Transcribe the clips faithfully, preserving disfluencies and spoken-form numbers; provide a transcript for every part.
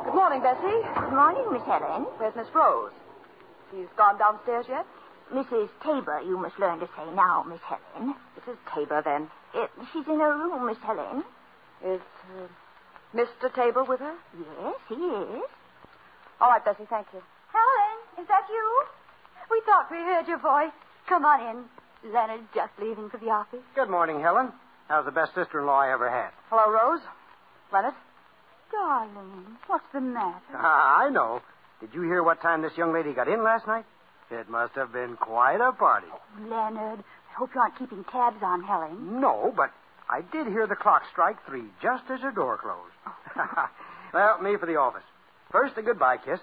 Good morning, Bessie. Good morning, Miss Helen. Where's Miss Rose? She's gone downstairs yet? Missus Tabor, you must learn to say now, Miss Helen. Missus Tabor, then. Uh, she's in her room, Miss Helen. Is uh, Mister Tabor with her? Yes, he is. All right, Bessie, thank you. Helen, is that you? We thought we heard your voice. Come on in. Leonard's just leaving for the office. Good morning, Helen. How's the best sister-in-law I ever had? Hello, Rose. Leonard? Darling, what's the matter? Ah, I know. Did you hear what time this young lady got in last night? It must have been quite a party. Leonard, I hope you aren't keeping tabs on Helen. No, but I did hear the clock strike three just as her door closed. Well, me for the office. First, a goodbye kiss.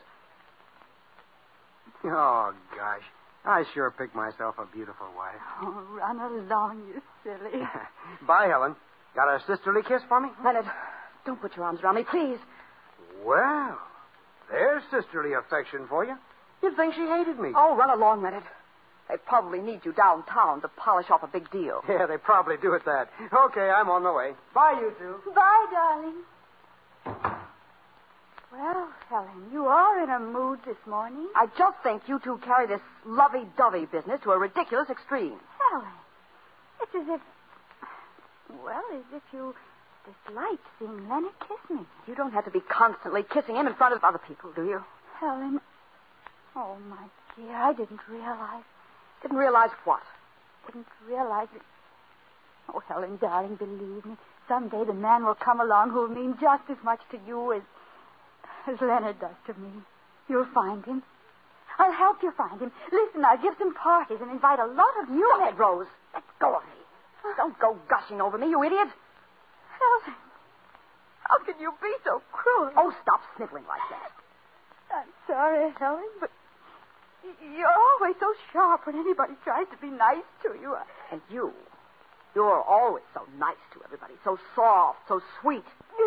Oh, gosh. I sure picked myself a beautiful wife. Oh, run along, you silly. Bye, Helen. Got a sisterly kiss for me? Leonard, don't put your arms around me, please. Well, there's sisterly affection for you. You'd think she hated me. Oh, run along, Leonard. They probably need you downtown to polish off a big deal. Yeah, they probably do at that. Okay, I'm on my way. Bye, you two. Bye, darling. Well, Helen, you are in a mood this morning. I just think you two carry this lovey-dovey business to a ridiculous extreme. Helen, it's as if... Well, as if you disliked seeing Leonard kiss me. You don't have to be constantly kissing him in front of other people, do you? Helen, oh, my dear, I didn't realize. Didn't realize what? Didn't realize it. Oh, Helen, darling, believe me, someday the man will come along who'll mean just as much to you as... as Leonard does to me. You'll find him. I'll help you find him. Listen, I'll give some parties and invite a lot of you... Stop it, Rose. Let go of me. Don't go gushing over me, you idiot. Helen, how can you be so cruel? Oh, stop sniveling like that. I'm sorry, Helen, but you're always so sharp when anybody tries to be nice to you. And you, you're always so nice to everybody, so soft, so sweet.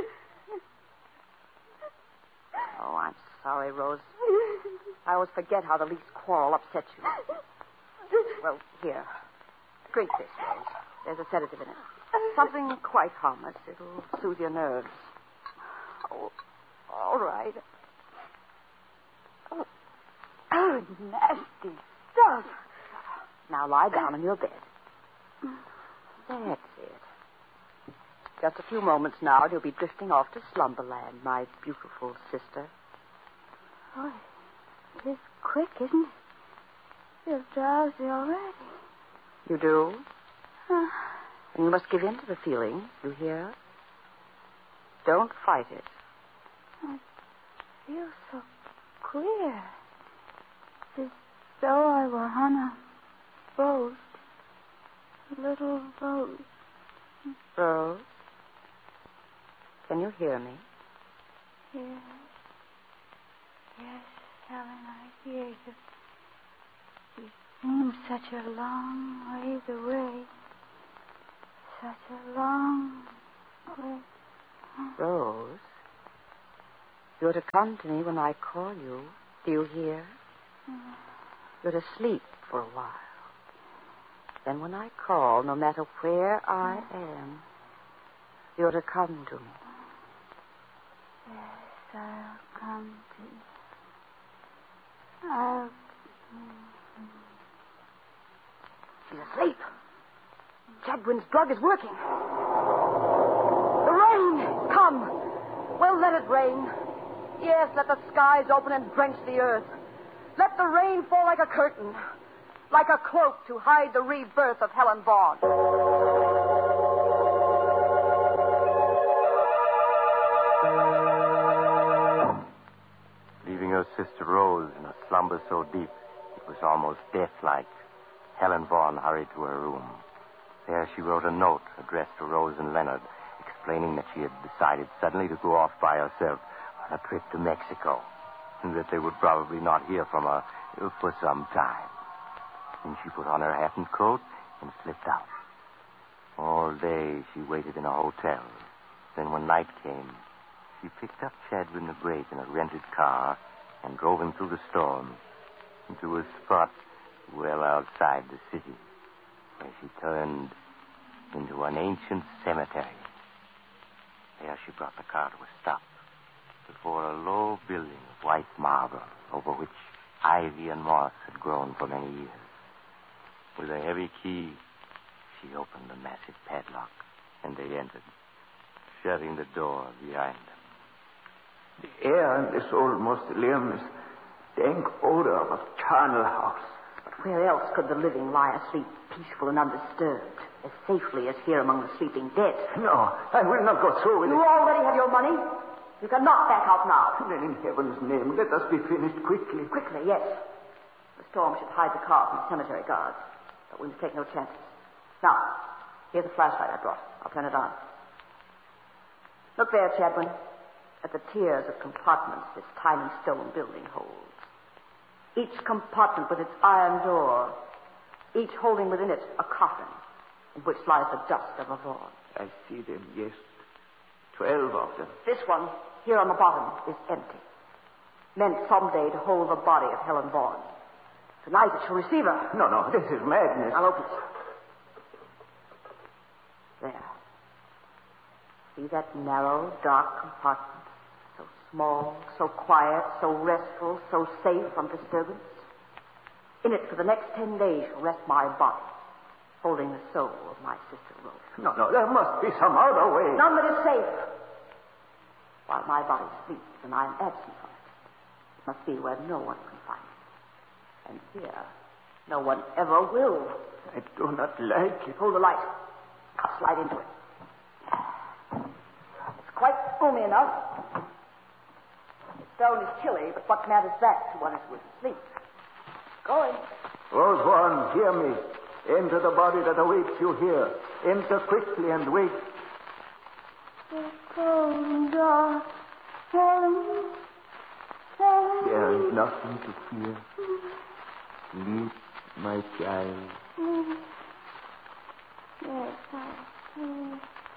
Oh, I'm sorry, Rose. I always forget how the least quarrel upsets you. Well, here. Drink this, Rose. There's a sedative in it. Something quite harmless. It'll soothe your nerves. Oh, all right. Oh, oh, nasty stuff. Now lie down in your bed. That's it. Just a few moments now, and you'll be drifting off to slumberland, my beautiful sister. Oh, it is quick, isn't it? Feel drowsy already. You do? Uh, And you must give in to the feeling, you hear? Don't fight it. I feel so queer. As though I were on a boat. A little boat. Rose? Can you hear me? Yes. Yes, Helen, I hear you. You seem such a long ways away. Such a long way. Rose? You're to come to me when I call you. Do you hear? Mm. You're to sleep for a while. Then when I call, no matter where I am, you're to come to me. Yes, I'll come to you. I'll... She's asleep. Chadwin's drug is working. The rain! Come. Well, let it rain. Yes, let the skies open and drench the earth. Let the rain fall like a curtain, like a cloak to hide the rebirth of Helen Vaughn. Leaving her sister Rose in a slumber so deep it was almost death-like, Helen Vaughn hurried to her room. There she wrote a note addressed to Rose and Leonard, explaining that she had decided suddenly to go off by herself on a trip to Mexico, and that they would probably not hear from her for some time. Then she put on her hat and coat and slipped out. All day she waited in a hotel. Then when night came, she picked up Chadwin the Great in a rented car and drove him through the storm into a spot well outside the city, where she turned into an ancient cemetery. There she brought the car to a stop. before a low building of white marble over which ivy and moss had grown for many years. With a heavy key, she opened the massive padlock, and they entered, shutting the door behind them. The air in this old mausoleum is dank odor of a charnel house. But where else could the living lie asleep, peaceful and undisturbed, as safely as here among the sleeping dead? No, I will not go through with You it. already have your money. You cannot back out now. Then in heaven's name, let us be finished quickly. Quickly, yes. The storm should hide the car from the cemetery guards, but we must take no chances. Now, here's a flashlight I brought. I'll turn it on. Look there, Chadwin, at the tiers of compartments this tiny stone building holds. Each compartment with its iron door, each holding within it a coffin in which lies the dust of a Vaughan. I see them, yes. Twelve of them. This one, here on the bottom, is empty. Meant someday to hold the body of Helen Vaughan. Tonight it shall receive her. No, no, this is madness. I'll open it. There. See that narrow, dark compartment? So small, so quiet, so restful, so safe from disturbance. In it for the next ten days shall rest my body, holding the soul of my sister Rose. No, no, there must be some other way. None that is safe. While my body sleeps and I am absent from it, it must be where no one can find it. And here, no one ever will. I do not like it. Hold the light. I'll slide into it. It's quite roomy enough. The stone is chilly, but what matters that to one who is asleep? Going. Rose Vaughan, hear me. Enter the body that awaits you here. Enter quickly and wait. Oh, God. Helen. Helen. There is nothing to fear. Sleep, my child. Yes, I see.